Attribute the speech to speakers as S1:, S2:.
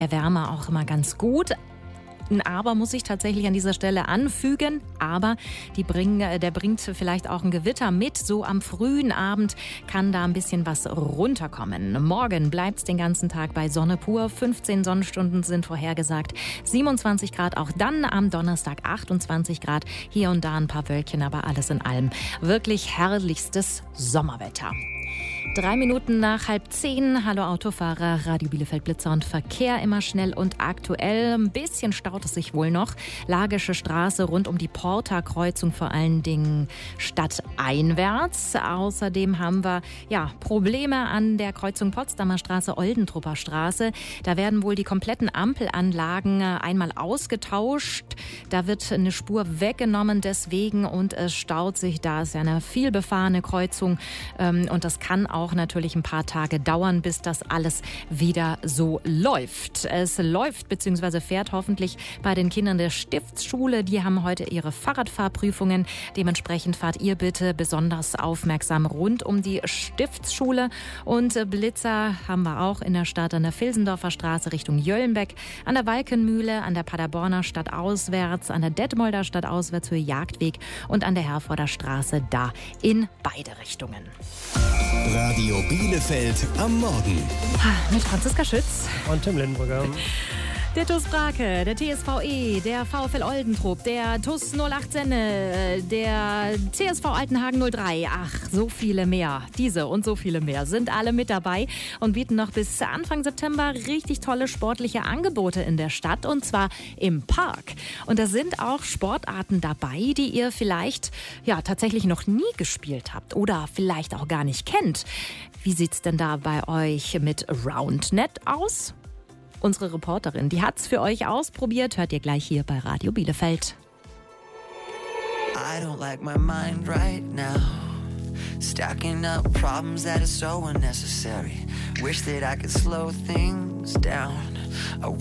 S1: Wärme auch immer ganz gut. Ein Aber muss ich tatsächlich an dieser Stelle anfügen. Aber der bringt vielleicht auch ein Gewitter mit. So am frühen Abend kann da ein bisschen was runterkommen. Morgen bleibt es den ganzen Tag bei Sonne pur. 15 Sonnenstunden sind vorhergesagt. 27 Grad auch dann am Donnerstag 28 Grad. Hier und da ein paar Wölkchen, aber alles in allem wirklich herrlichstes Sommerwetter. 3 Minuten nach 9:30. Hallo Autofahrer, Radio Bielefeld Blitzer und Verkehr immer schnell und aktuell. Ein bisschen staut es sich wohl noch. Lagische Straße rund um die Porta-Kreuzung, vor allen Dingen stadteinwärts. Außerdem haben wir Probleme an der Kreuzung Potsdamer Straße, Oldentrupper Straße. Da werden wohl die kompletten Ampelanlagen einmal ausgetauscht. Da wird eine Spur weggenommen deswegen und es staut sich. Da ist ja eine vielbefahrene Kreuzung und das kann auch natürlich ein paar Tage dauern, bis das alles wieder so läuft. Es läuft bzw. fährt hoffentlich bei den Kindern der Stiftsschule. Die haben heute ihre Fahrradfahrprüfungen. Dementsprechend fahrt ihr bitte besonders aufmerksam rund um die Stiftsschule. Und Blitzer haben wir auch in der Stadt an der Vilsendorfer Straße Richtung Jöllenbeck, an der Walkenmühle, an der Paderborner Stadt auswärts, an der Detmolder Stadt auswärts Höhe Jagdweg und an der Herforder Straße da in beide Richtungen.
S2: Radio Bielefeld am Morgen.
S1: Mit Franziska Schütz
S3: und Tim Lindenbrücker.
S1: Der TuS Brake, der TSVE, der VfL Oldentrupp, der TuS 08 Senne, der CSV Altenhagen 03. Ach, so viele mehr. Diese und so viele mehr sind alle mit dabei und bieten noch bis Anfang September richtig tolle sportliche Angebote in der Stadt und zwar im Park. Und da sind auch Sportarten dabei, die ihr vielleicht tatsächlich noch nie gespielt habt oder vielleicht auch gar nicht kennt. Wie sieht's denn da bei euch mit Roundnet aus? Unsere Reporterin, die hat's für euch ausprobiert. Hört ihr gleich hier bei Radio Bielefeld.
S4: I don't like my mind right now. Stacking up problems that are so unnecessary. Wish that I could slow things down.